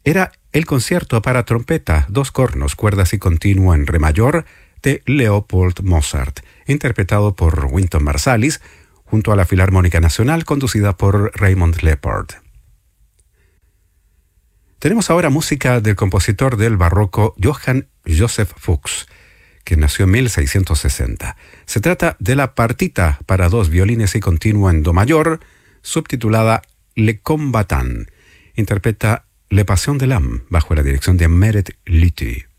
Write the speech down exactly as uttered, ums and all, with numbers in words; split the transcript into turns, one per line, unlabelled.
era el concierto para trompeta, dos cornos, cuerdas y continuo en re mayor de Leopold Mozart, interpretado por Wynton Marsalis, junto a la Filarmónica Nacional, conducida por Raymond Leppard. Tenemos ahora música del compositor del barroco Johann Joseph Fuchs, que nació en mil seiscientos sesenta. Se trata de la partita para dos violines y continuo en do mayor, subtitulada Le Combattant. Interpreta Le Passion de l'âme bajo la dirección de Meret Lüthi.